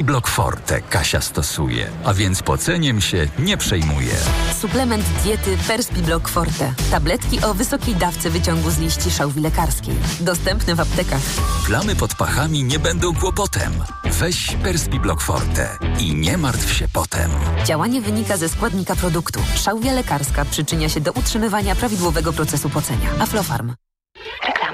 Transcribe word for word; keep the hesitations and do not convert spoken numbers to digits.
Block Forte Kasia stosuje, a więc poceniem się nie przejmuje. Suplement diety Perspi Block Forte. Tabletki o wysokiej dawce wyciągu z liści szałwi lekarskiej. Dostępne w aptekach. Plamy pod pachami nie będą kłopotem. Weź Perspi Block Forte i nie martw się potem. Działanie wynika ze składnika produktu. Szałwia lekarska przyczynia się do utrzymywania prawidłowego procesu pocenia. Aflofarm.